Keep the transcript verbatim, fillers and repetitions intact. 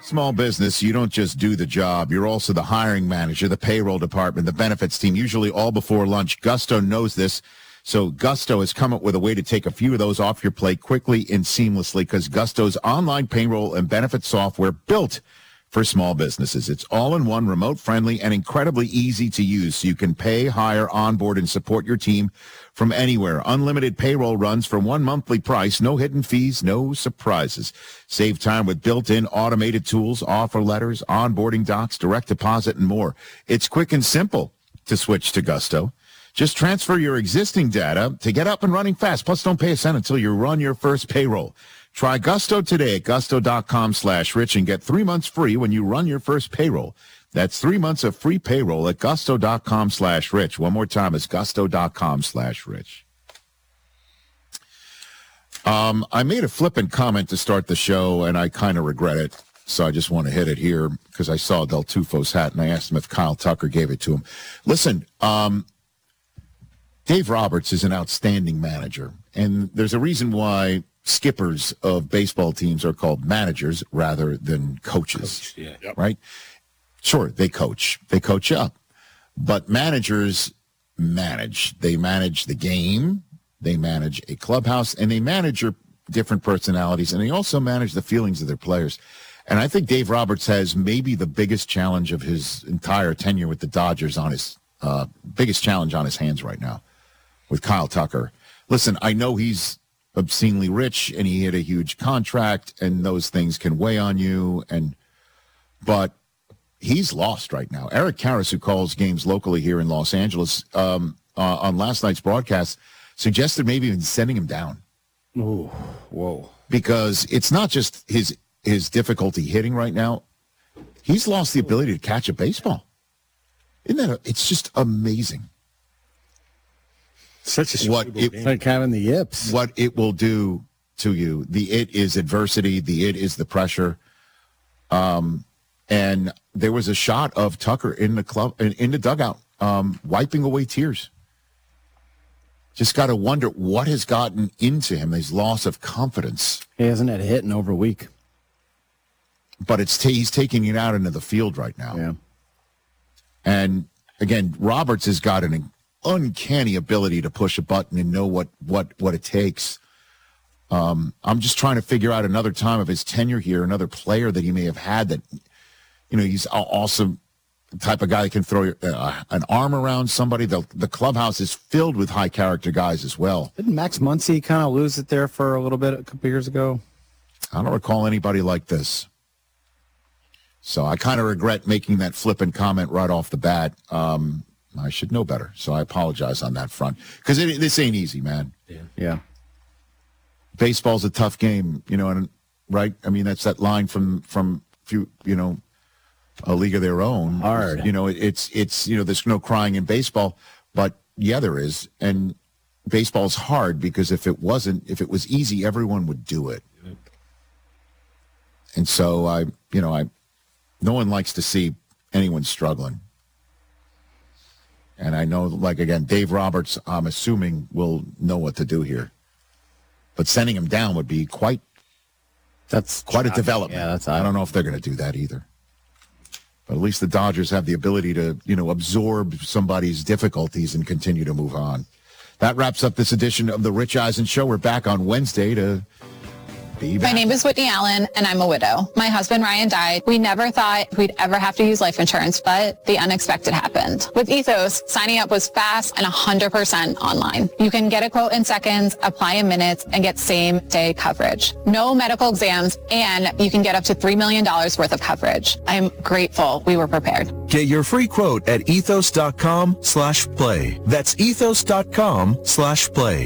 Small business, you don't just do the job. You're also the hiring manager, the payroll department, the benefits team, usually all before lunch. Gusto knows this. So Gusto has come up with a way to take a few of those off your plate quickly and seamlessly because Gusto's online payroll and benefits software built for small businesses. It's all-in-one, remote-friendly, and incredibly easy to use. So you can pay, hire, onboard, and support your team from anywhere. Unlimited payroll runs for one monthly price. No hidden fees, no surprises. Save time with built-in automated tools, offer letters, onboarding docs, direct deposit, and more. It's quick and simple to switch to Gusto. Just transfer your existing data to get up and running fast. Plus, don't pay a cent until you run your first payroll. Try Gusto today at gusto.com slash rich and get three months free when you run your first payroll. That's three months of free payroll at gusto.com slash rich. One more time, it's gusto.com slash rich. Um, I made a flippant comment to start the show, and I kind of regret it. So I just want to hit it here because I saw Del Tufo's hat, and I asked him if Kyle Tucker gave it to him. Listen, um, Dave Roberts is an outstanding manager, and there's a reason why skippers of baseball teams are called managers rather than coaches, Coach, yeah. Yep. right? Sure, they coach. They coach up. But managers manage. They manage the game. They manage a clubhouse, and they manage your different personalities, and they also manage the feelings of their players. And I think Dave Roberts has maybe the biggest challenge of his entire tenure with the Dodgers on his uh, biggest challenge on his hands right now with Kyle Tucker. Listen, I know he's obscenely rich and he had a huge contract and those things can weigh on you, and but he's lost right now. Eric Karras, who calls games locally here in Los Angeles, um, uh, on last night's broadcast, suggested maybe even sending him down. Ooh, whoa. Because it's not just his his difficulty hitting right now. He's lost the ability to catch a baseball. Isn't that a, it's just amazing. Such a what it, game. Like having the yips. What it will do to you. The it is adversity. The it is the pressure. Um, and there was a shot of Tucker in the club in, in the dugout, um, wiping away tears. Just got to wonder what has gotten into him. His loss of confidence. He hasn't had a hit in over a week. But it's t- he's taking it out into the field right now. Yeah. And again, Roberts has got an uncanny ability to push a button and know what, what, what it takes. Um, I'm just trying to figure out another time of his tenure here, another player that he may have had that, you know, he's also the type of guy that can throw uh, an arm around somebody. The, the clubhouse is filled with high character guys as well. Didn't Max Muncy kind of lose it there for a little bit a couple years ago? I don't recall anybody like this. So I kind of regret making that flippant comment right off the bat. Um, I should know better, so I apologize on that front. Because this ain't easy, man. Yeah. Yeah. Baseball's a tough game, you know, and right? I mean, that's that line from, from few, you know, A League of Their Own. Hard. You know, it's, it's you know, there's no crying in baseball, but yeah, there is. And baseball's hard because if it wasn't, if it was easy, everyone would do it. And so I, you know, I, no one likes to see anyone struggling. And I know, like, again, Dave Roberts, I'm assuming, will know what to do here. But sending him down would be quite That's quite a development. Yeah, that's I don't know if they're going to do that either. But at least the Dodgers have the ability to, you know, absorb somebody's difficulties and continue to move on. That wraps up this edition of the Rich Eisen Show. We're back on Wednesday to be back. My name is Whitney Allen, and I'm a widow. My husband, Ryan, died. We never thought we'd ever have to use life insurance, but the unexpected happened. With Ethos, signing up was fast and one hundred percent online. You can get a quote in seconds, apply in minutes, and get same-day coverage. No medical exams, and you can get up to three million dollars worth of coverage. I'm grateful we were prepared. Get your free quote at ethos.com slash play. That's ethos.com slash play.